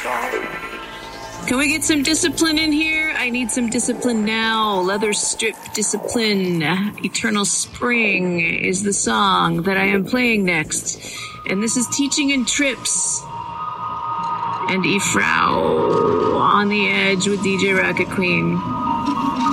Can we get some discipline in here? I need some discipline now. Leather Strip Discipline. Eternal Spring is the song that I am playing next. And this is Teaching in Trips. And Ifrau on the edge with DJ Rocket Queen.